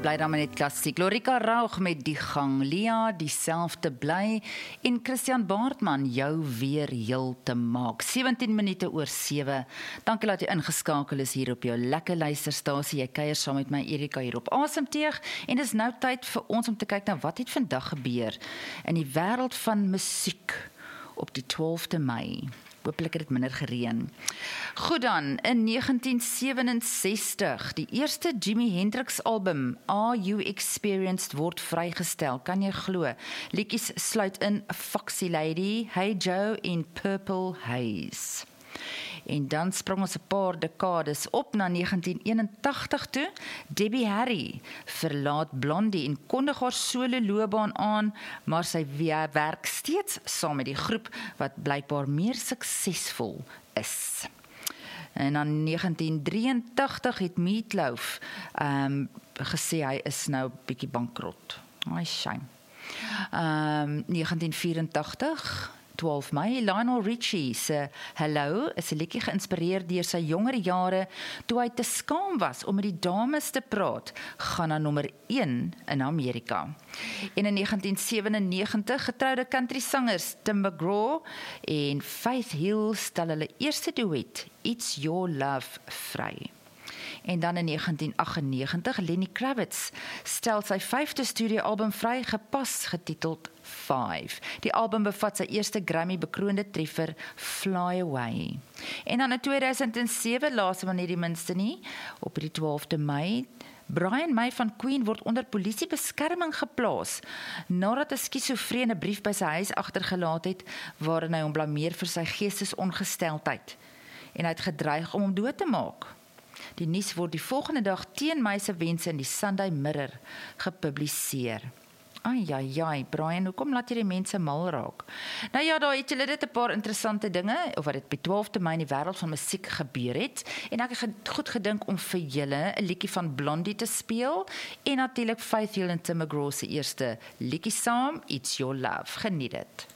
Bly dan met klassiek. Lorika Raug met Die Gang, Lia, Dieselfde Bly en Christian Baartman, Jou Weer Heel te Maak. 17 minute oor 7. Dankie dat jy ingeskakel is hier op jou lekker luisterstasie. Jy kuier saam met my Erika hier op Asemteug en dis nou tyd vir ons om te kyk na wat het vandag gebeur in die wêreld van musiek op die 12de Mei. Hoopelik het dit minder gereën. Goed dan, in 1967, die eerste Jimi Hendrix album, Are You Experienced, word vrygestel. Kan jy glo? Liedjies sluit in Foxy Lady, Hey Joe en Purple Haze. En dan sprong ons 'n paar dekades op na 1981 toe. Debbie Harry verlaat Blondie en kondig haar solo loopbaan aan, maar sy werk steeds saam met die groep wat blykbaar meer suksesvol is. En dan 1983 het Meat Loaf gesê hy is nou 'n bietjie bankrot. Ai, shame. 1984 12 Mei, Lionel Richie se Hello is 'n liedjie geïnspireer deur sy jonger jare toe hy te skaam was om met die dames te praat, gaan na nommer 1 in Amerika. En in 1997 getroude country sangers Tim McGraw en Faith Hill stel hulle eerste duet, It's Your Love, vry. En dan in 1998, Lenny Kravitz stel sy 5de studioalbum vry, gepas getiteld 5. Die album bevat sy eerste Grammy-bekroonde treffer, Fly Away. En dan in 2007, laaste maar nie die minste nie, op die 12de Mei, Brian May van Queen word onder polisiebeskerming geplaas, nadat 'n skizofrene brief by sy huis agtergelaat het, waarin hy hom blameer vir sy geestesongesteldheid. En hy het gedreig om hom dood te maak. Die nuus word die volgende dag teen May se wense in die Sunday Mirror gepubliseer. Ai, Brian, hoekom laat jy die mense mal raak? Nou ja, daar het julle dit 'n paar interessante dinge, of wat dit by 12de Mei in die wêreld van musiek gebeur het, en ek het goed gedink om vir julle 'n liedjie van Blondie te speel, en natuurlik Faith Hill en Tim McGraw se eerste liedjie saam, It's Your Love. Geniet dit.